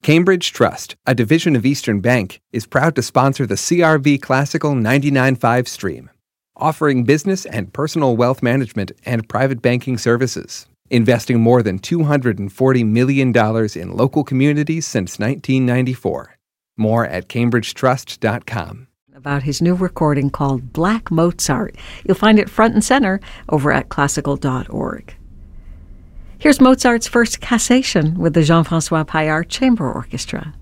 Cambridge Trust, a division of Eastern Bank, is proud to sponsor the CRV Classical 99.5 stream, offering business and personal wealth management and private banking services, investing more than $240 million in local communities since 1994. More at cambridgetrust.com. About his new recording called Black Mozart. You'll find it front and center over at classical.org. Here's Mozart's first Cassation with the Jean-François Paillard Chamber Orchestra.